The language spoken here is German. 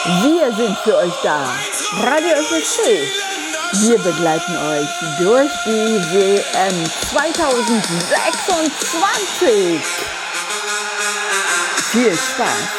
Wir sind für euch da. Radio FSC. Wir begleiten euch durch die WM 2026. Viel Spaß.